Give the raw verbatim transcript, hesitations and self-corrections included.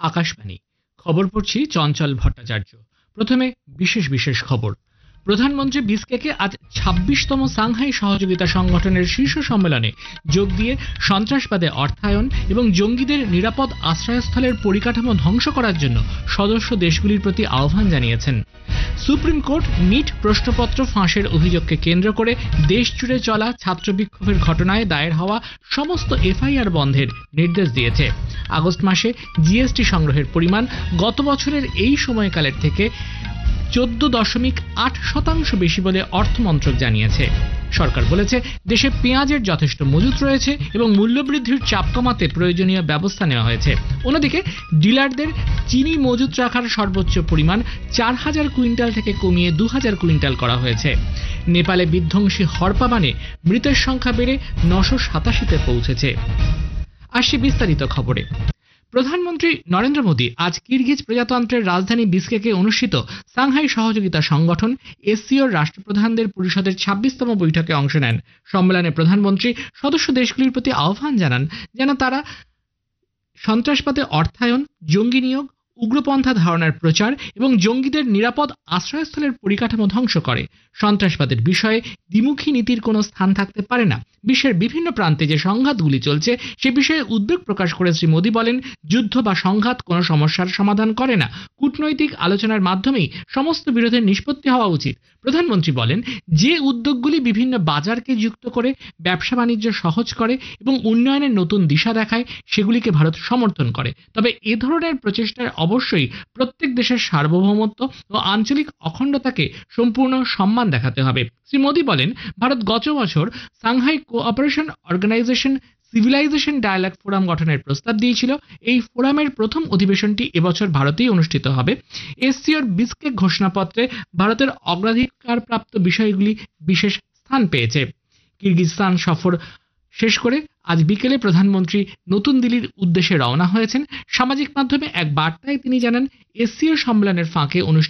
আকাশবাণী খবর পড়ছি চঞ্চল ভট্টাচার্য। প্রথমে বিশেষ বিশেষ খবর। প্রধানমন্ত্রী বিসকেকে আজ ছাব্বিশতম সাংহাই সহযোগিতা সংগঠনের শীর্ষ সম্মেলনে যোগ দিয়ে সন্ত্রাসবাদে অর্থায়ন এবং জঙ্গিদের নিরাপদ আশ্রয়স্থলের পরিকাঠামো ধ্বংস করার জন্য সদস্য দেশগুলির প্রতি আহ্বান জানিয়েছেন। সুপ্রিম কোর্ট নিট প্রশ্নপত্র ফাঁসের অভিযোগকে কেন্দ্র করে দেশ জুড়ে চলা ছাত্র বিক্ষোভের ঘটনায় দায়ের হওয়া সমস্ত এফআইআর বন্ধের নির্দেশ দিয়েছে। আগস্ট মাসে জিএসটি সংগ্রহের পরিমাণ গত বছরের এই সময়কালের থেকে চোদ্দ দশমিক আট শতাংশ বেশি বলে অর্থমন্ত্রক জানিয়েছে। সরকার বলেছে দেশে পেঁয়াজের যথেষ্ট মজুত রয়েছে এবং মূল্যবৃদ্ধির চাপ কমাতে প্রয়োজনীয় ব্যবস্থা নেওয়া হয়েছে। অন্যদিকে ডিলারদের চিনি মজুত রাখার সর্বোচ্চ পরিমাণ চার হাজার কুইন্টাল থেকে কমিয়ে দু হাজার কুইন্টাল করা হয়েছে। নেপালে বিধ্বংসী হরপাবানে মৃতের সংখ্যা বেড়ে নশো সাতাশিতে পৌঁছেছে। আসছে বিস্তারিত খবরে। প্রধানমন্ত্রী নরেন্দ্র মোদী আজ কিরগিজ প্রজাতন্ত্রের রাজধানী বিসকেকে অনুষ্ঠিত সাংহাই সহযোগিতা সংগঠন এসসিওর রাষ্ট্রপ্রধানদের পরিষদের ছাব্বিশতম বৈঠকে অংশ নেন। সম্মেলনে প্রধানমন্ত্রী সদস্য দেশগুলির প্রতি আহ্বান জানান যেন তারা সন্ত্রাসবাদে অর্থায়ন, জঙ্গি নিয়োগ, উগ্রপন্থা ধারণার প্রচার এবং জঙ্গিদের নিরাপদ আশ্রয়স্থলের পরিকাঠামো ধ্বংস করে। সন্ত্রাসবাদের বিষয়ে দ্বিমুখী নীতির কোনো স্থান থাকতে পারে না। বিশ্বের বিভিন্ন প্রান্তে যে সংঘাতগুলি চলছে সে বিষয়ে উদ্বেগ প্রকাশ করে শ্রী মোদী বলেন, যুদ্ধ বা সংঘাত কোনো সমস্যার সমাধান করে না। কূটনৈতিক আলোচনার মাধ্যমেই সমস্ত বিরোধের নিষ্পত্তি হওয়া উচিত। প্রধানমন্ত্রী বলেন, যে উদ্যোগগুলি বিভিন্ন বাজারকে যুক্ত করে ব্যবসা বাণিজ্য সহজ করে এবং উন্নয়নের নতুন দিশা দেখায় সেগুলিকে ভারত সমর্থন করে। তবে এ ধরনের প্রচেষ্টার অবশ্যই প্রত্যেক দেশের সার্বভৌমত্ব ও আঞ্চলিক অখণ্ডতাকে সম্পূর্ণ সম্মান দেখাতে হবে। শ্রী মোদী বলেন, ভারত গত বছর Shanghai cooperation organisation civilisation dialogue forum গঠনের প্রস্তাব দিয়েছিল। এই ফোরামের প্রথম অধিবেশনটি এবছর ভারতেই অনুষ্ঠিত হবে। এসসিওর বিসকেক ঘোষণাপত্রে ভারতের অগ্রাধিকারপ্রাপ্ত বিষয়গুলি বিশেষ স্থান পেয়েছে। কিরগিজস্তান সফর শেষ করে আজ বিকেলে প্রধানমন্ত্রী নতুন দিল্লির উদ্দেশ্যে রওনা হয়েছেন। সামাজিক মাধ্যমে এক বার্তায় তিনি জানান, এসসিও সম্মেলনের ফাঁকে অনুষ্ঠিত